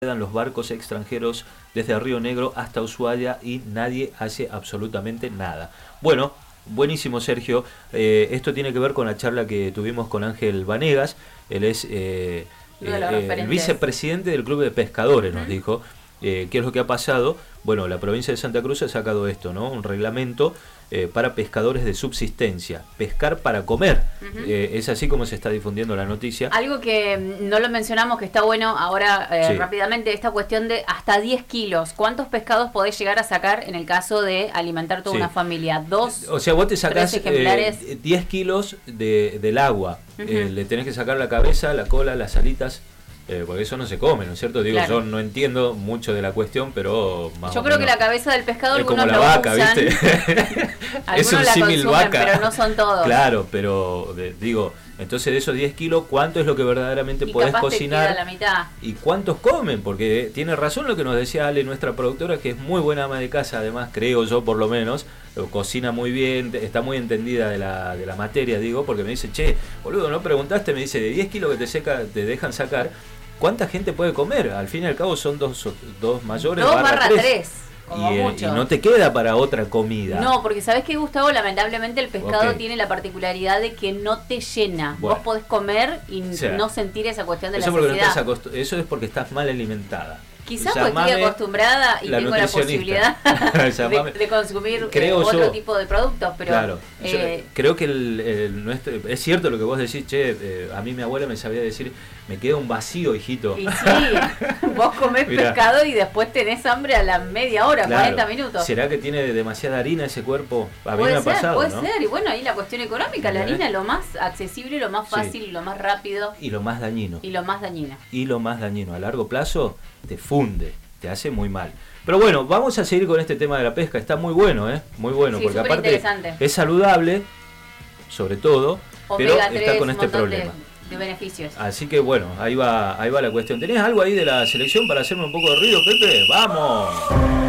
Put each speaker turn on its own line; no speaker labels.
quedan los barcos extranjeros desde Río Negro hasta Ushuaia y nadie hace absolutamente nada. Bueno, buenísimo, Sergio. Esto tiene que ver con la charla que tuvimos con Ángel Vanegas. Él es el vicepresidente del Club de Pescadores, nos dijo. ¿Qué es lo que ha pasado? Bueno, la provincia de Santa Cruz ha sacado esto, ¿no? Un reglamento para pescadores de subsistencia, pescar para comer. Es así como se está difundiendo la noticia.
Algo que no lo mencionamos, que está bueno ahora
Sí.
rápidamente, esta cuestión de hasta 10 kilos. ¿Cuántos pescados podés llegar a sacar en el caso de alimentar toda
Sí.
una familia?
O sea, vos te sacás
3 ejemplares.
10 kilos del agua. Le tenés que sacar la cabeza, la cola, las alitas. Porque eso no se come, ¿no es cierto? Digo,
Claro.
yo no entiendo mucho de la cuestión, pero más
Yo
o
creo que
menos
la cabeza del pescado
es como
algunos
la
lo
vaca,
usan.
¿viste?
Algunos
Es un
la
símil
consumen,
vaca.
pero no son todos.
Claro, pero digo, entonces de esos 10 kilos, ¿cuánto es lo que verdaderamente
Y
podés
capaz te
cocinar?
queda la mitad.
¿Y cuántos comen? Porque tiene razón lo que nos decía Ale, nuestra productora, que es muy buena ama de casa, además, creo yo por lo menos, cocina muy bien, está muy entendida de la materia, digo, porque me dice, che, boludo, ¿no preguntaste? Me dice, de 10 kilos que te dejan sacar, ¿cuánta gente puede comer? Al fin y al cabo son dos mayores,
2/3, como
y
mucho.
no te queda para otra comida.
No, porque ¿sabés qué, Gustavo? Lamentablemente el pescado
Ok.
tiene la particularidad de que no te llena.
Bueno.
Vos podés comer y
O sea,
no sentir esa cuestión de
eso,
la
porque no
saciedad.
estás eso es porque estás mal alimentada.
Quizás porque estoy
Llamame
acostumbrada y
la
tengo la
nutricionista.
posibilidad
Llamame.
de consumir
Creo
otro
yo.
tipo de productos, pero
Claro, yo creo que es cierto lo que vos decís, che, a mí mi abuela me sabía decir, me queda un vacío, hijito.
y sí, vos comés
Mirá.
pescado y después tenés hambre a la media hora,
Claro.
40 minutos.
¿Será que tiene demasiada harina ese cuerpo? A mí me
Puede
ha
ser,
pasado,
puede
¿no?
ser. Y bueno, ahí la cuestión económica, la
¿Eh?
harina es lo más accesible, lo más
Sí.
fácil, lo más rápido
Y lo más dañino.
y lo más dañina.
Y lo más dañino, a largo plazo te funde, te hace muy mal. Pero bueno, vamos a seguir con este tema de la pesca, está muy bueno, muy bueno,
Sí,
porque
súper
aparte
interesante.
es saludable, sobre todo, pero
Omega 3,
está con
un
este
montón
problema.
de beneficios.
Así que bueno, ahí va la cuestión. ¿Tenés algo ahí de la selección para hacerme un poco de ruido, Pepe? ¡Vamos!